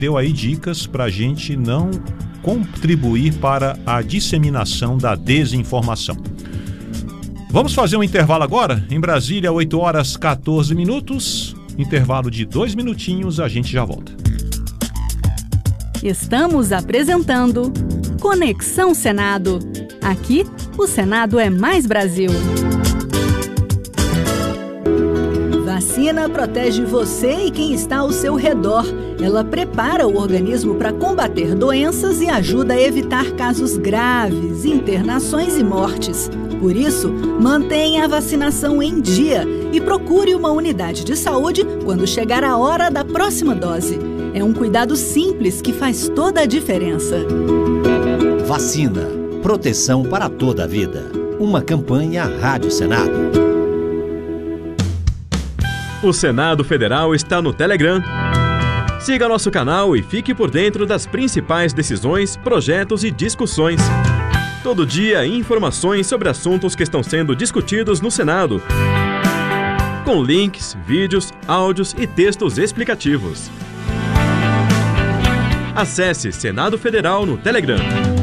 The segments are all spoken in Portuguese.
deu aí dicas para a gente não contribuir para a disseminação da desinformação. Vamos fazer um intervalo agora? Em Brasília, 8 horas 14 minutos. Intervalo de 2 minutinhos, a gente já volta. Estamos apresentando Conexão Senado. Aqui, o Senado é mais Brasil. Vacina protege você e quem está ao seu redor. Ela prepara o organismo para combater doenças e ajuda a evitar casos graves, internações e mortes. Por isso, mantenha a vacinação em dia e procure uma unidade de saúde quando chegar a hora da próxima dose. É um cuidado simples que faz toda a diferença. Vacina. Proteção para toda a vida. Uma campanha Rádio Senado. O Senado Federal está no Telegram. Siga nosso canal e fique por dentro das principais decisões, projetos e discussões. Todo dia, informações sobre assuntos que estão sendo discutidos no Senado. Com links, vídeos, áudios e textos explicativos. Acesse Senado Federal no Telegram.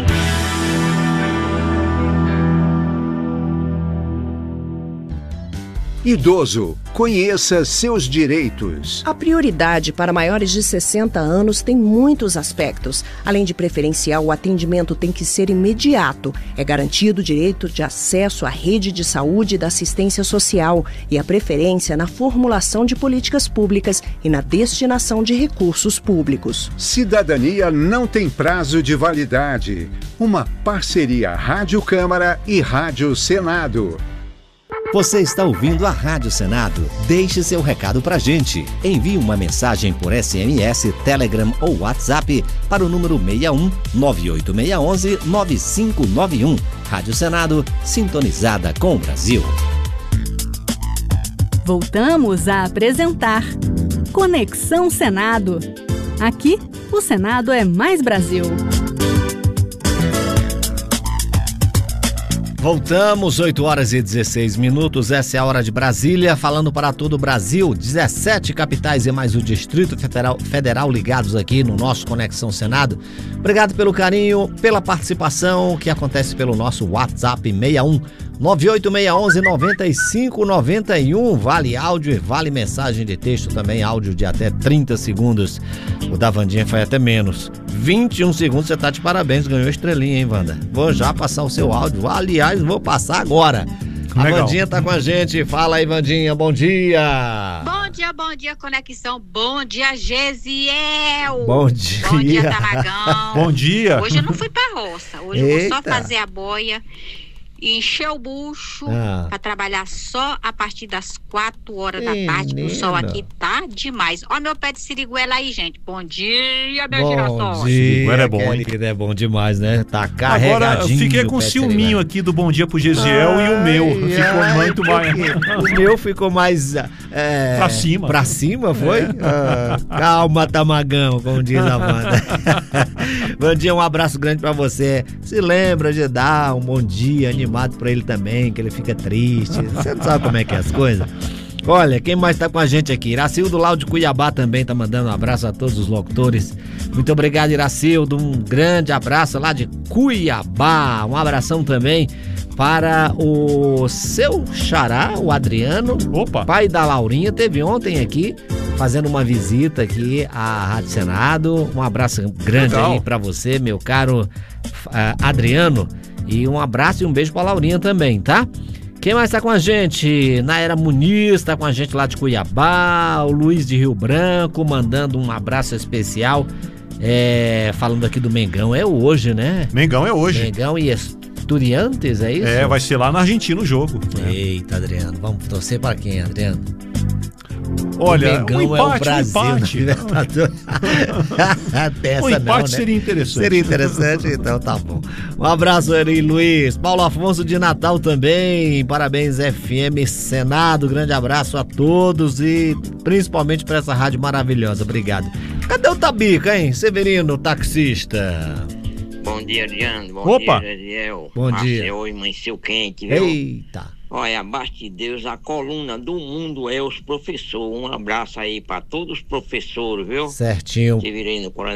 Idoso, conheça seus direitos. A prioridade para maiores de 60 anos tem muitos aspectos. Além de preferencial, o atendimento tem que ser imediato. É garantido o direito de acesso à rede de saúde e da assistência social e a preferência na formulação de políticas públicas e na destinação de recursos públicos. Cidadania não tem prazo de validade. Uma parceria Rádio Câmara e Rádio Senado. Você está ouvindo a Rádio Senado? Deixe seu recado pra gente. Envie uma mensagem por SMS, Telegram ou WhatsApp para o número 61 98611 9591. Rádio Senado, sintonizada com o Brasil. Voltamos a apresentar Conexão Senado. Aqui, o Senado é mais Brasil. Voltamos, 8 horas e 16 minutos, essa é a hora de Brasília, falando para todo o Brasil, 17 capitais e mais o Distrito Federal ligados aqui no nosso Conexão Senado. Obrigado pelo carinho, pela participação que acontece pelo nosso WhatsApp 61 98611-9591, vale áudio e vale mensagem de texto também, áudio de até 30 segundos. O da Vandinha foi até menos. 21 segundos, você tá de parabéns, ganhou estrelinha, hein, Wanda? Vou já passar o seu áudio, aliás, vou passar agora. A Legal. Vandinha tá com a gente, fala aí, Vandinha, bom dia! Bom dia, Conexão, bom dia, Gesiel! Bom dia! Bom dia, Tamagão! Bom dia! Hoje eu não fui pra roça, hoje eu vou só fazer a boia, encher o bucho pra trabalhar só a partir das 4 horas da tarde, que o sol aqui tá demais. Ó meu pé de siriguela aí, gente. Bom dia, meu girassol. Bom dia, é bom, hein? É bom demais, né? Tá carregadinho. Agora, eu fiquei com ciúminho aqui do bom dia pro Gesiel e o meu. Ficou muito mais... O meu ficou mais... pra cima. Pra cima, foi? Calma, Tamagão, como diz a Wanda. Vandinha, um abraço grande pra você. Se lembra de dar um bom dia animado pra ele também, que ele fica triste. Você não sabe como é que é as coisas. Olha, quem mais tá com a gente aqui? Iracildo lá de Cuiabá também tá mandando um abraço a todos os locutores. Muito obrigado, Iracildo. Um grande abraço lá de Cuiabá. Um abração também para o seu xará, o Adriano. Opa! Pai da Laurinha, teve ontem aqui fazendo uma visita aqui à Rádio Senado. Um abraço grande aí pra você, meu caro Adriano. E um abraço e um beijo pra Laurinha também, tá? Quem mais tá com a gente? Naira Muniz tá com a gente lá de Cuiabá. O Luiz de Rio Branco mandando um abraço especial. Falando aqui do Mengão. É hoje, né? Mengão é hoje. Mengão e Estudiantes, é isso? Vai ser lá na Argentina o jogo. Eita, Adriano. Vamos torcer pra quem, Adriano? Olha, o empate. Um empate seria interessante. Seria interessante, então tá bom. Um abraço, Eri Luiz. Paulo Afonso de Natal também. Parabéns, FM Senado. Grande abraço a todos e principalmente para essa rádio maravilhosa. Obrigado. Cadê o Tabica, hein? Severino, taxista. Bom dia, Adriano. Bom dia, Gesiel. Bom dia. Hoje amanheceu quente, viu? Eita. Olha, abaixo de Deus, a coluna do mundo é os professores. Um abraço aí para todos os professores, viu? Certinho. Se virei no Coronel